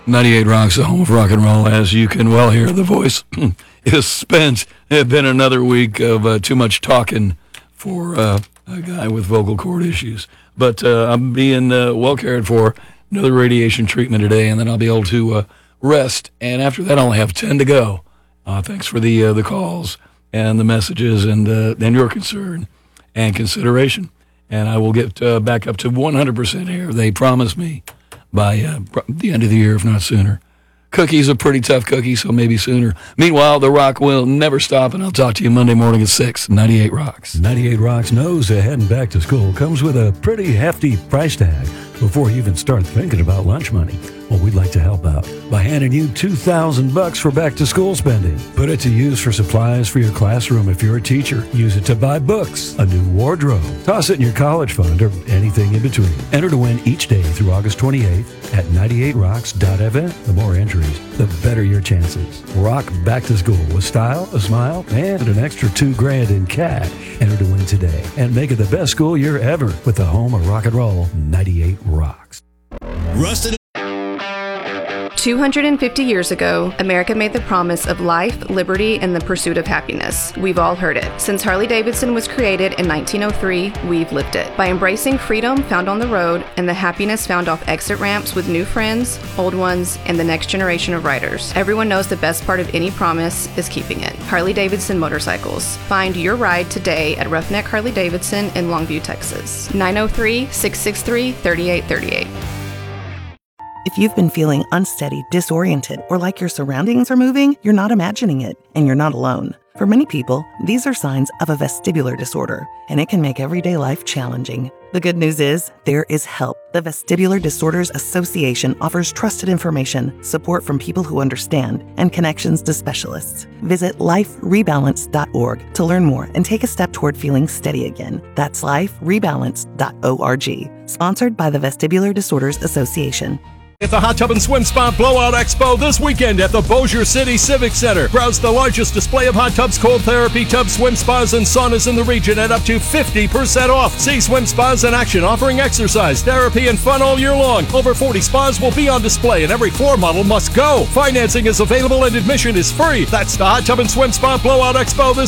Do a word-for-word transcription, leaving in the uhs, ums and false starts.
ninety-eight Rocks, the home of rock and roll. As you can well hear, the voice is spent. It's been another week of uh, too much talking for uh, a guy with vocal cord issues. But uh, I'm being uh, well cared for. Another radiation treatment today, and then I'll be able to uh, rest. And after that, I'll have ten to go. Uh, thanks for the uh, the calls and the messages and uh, and your concern and consideration. And I will get uh, back up to one hundred percent here. They promised me by uh, the end of the year, if not sooner. Cookie's a pretty tough cookie, so maybe sooner. Meanwhile, the rock will never stop, and I'll talk to you Monday morning at six. ninety-eight Rocks. ninety-eight Rocks knows that heading back to school comes with a pretty hefty price tag before you even start thinking about lunch money. Well, we'd like to help out by handing you two thousand bucks for back-to-school spending. Put it to use for supplies for your classroom if you're a teacher. Use it to buy books, a new wardrobe. Toss it in your college fund or anything in between. Enter to win each day through August twenty-eighth at ninety-eight rocks dot f m. The more entries, the better your chances. Rock back to school with style, a smile, and an extra two grand in cash. Enter to win today and make it the best school year ever with the home of rock and roll, ninety-eight Rocks. Rusted. two hundred fifty years ago, America made the promise of life, liberty, and the pursuit of happiness. We've all heard it. Since Harley-Davidson was created in nineteen oh three, we've lived it. By embracing freedom found on the road and the happiness found off exit ramps with new friends, old ones, and the next generation of riders. Everyone knows the best part of any promise is keeping it. Harley-Davidson Motorcycles. Find your ride today at Roughneck Harley-Davidson in Longview, Texas. nine oh three, six six three, three eight three eight. If you've been feeling unsteady, disoriented, or like your surroundings are moving, you're not imagining it, and you're not alone. For many people, these are signs of a vestibular disorder, and it can make everyday life challenging. The good news is, there is help. The Vestibular Disorders Association offers trusted information, support from people who understand, and connections to specialists. Visit life rebalance dot org to learn more and take a step toward feeling steady again. That's life rebalance dot org. Sponsored by the Vestibular Disorders Association. At the Hot Tub and Swim Spa Blowout Expo this weekend at the Bossier City Civic Center. Browse the largest display of hot tubs, cold therapy tubs, swim spas, and saunas in the region at up to fifty percent off. See swim spas in action, offering exercise, therapy, and fun all year long. Over forty spas will be on display, and every floor model must go. Financing is available and admission is free. That's the Hot Tub and Swim Spa Blowout Expo this